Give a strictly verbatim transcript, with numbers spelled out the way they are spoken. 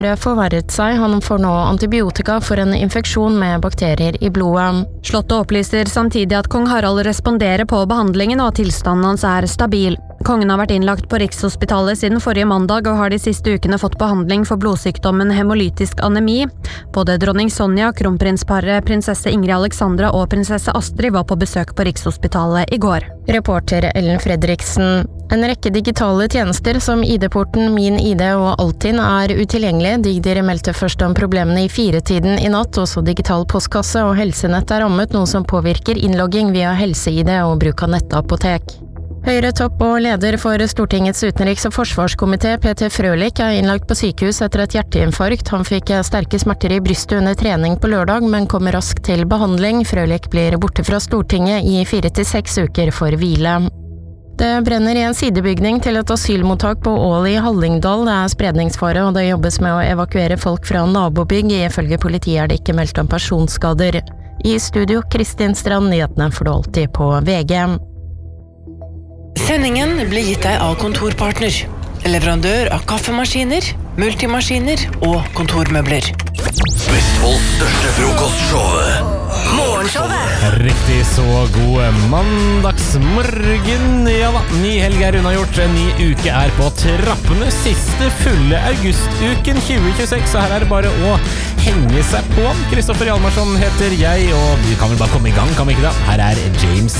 Det forverret seg, han får nå antibiotika for en infeksjon med bakterier i blodet. Slottet opplyser samtidig at kong Harald responderer på behandlingen og at tilstanden hans er stabil. Kongen har vært innlagt på Rikshospitalet siden forrige mandag og har de siste ukene fått behandling for blodsykdommen hemolytisk anemi. Både dronning Sonja, kronprinsparet, prinsesse Ingrid Alexandra og prinsesse Astrid var på besøk på Rikshospitalet i går. Reporter Ellen Fredriksen. En rekke digitale tjenester som I D-porten, Min I D og Altinn er utilgjengelige. Digdir meldte først om problemene I firetiden I natt, også digital postkasse og helsenett er rammet, noe som påvirker innlogging via helse-I D og bruk av nettapotek. Høyre topp og leder for Stortingets utenriks- og forsvarskomité, Peter Frølich, er innlagt på sykehus etter et hjerteinfarkt. Han fikk sterke smerter I brystet under trening på lørdag, men kommer raskt til behandling. Frølich blir borte fra Stortinget I fire til seks uker for hvile. Det brenner I en sidebygning til et asylmottak på Ål I Hallingdal. Det er spredningsfare, og det jobbes med å evakuere folk fra nabobygg. Ifølge politiet er det ikke meldt om personskader. I studio, Kristin Strand, nyhetene får du alltid på V G. Sendingen blir gitt deg av Kontorpartner, leverandør av kaffemaskiner, multimaskiner og kontormøbler. Vestfolds største frokostshow, Morgenshowet. Riktig så god mandagsmorgen. Ja da, ny helg er unnagjort, en ny uke er på trappene. Siste fulle augustuken tjue tjueseks, så her er det bare å henge seg på. Kristoffer Hjalmarsson heter jeg, og vi kan vel bare komme I gang, kan vi ikke da? Her er James